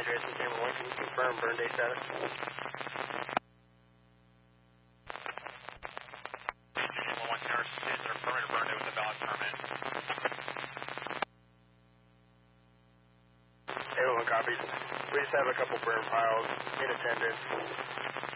Jason Cameron 1, can you confirm burn day status? Jason 1, Tower 6, or permanent burn day with a valid permit. Everyone copies. We just have a couple burn piles in attendance.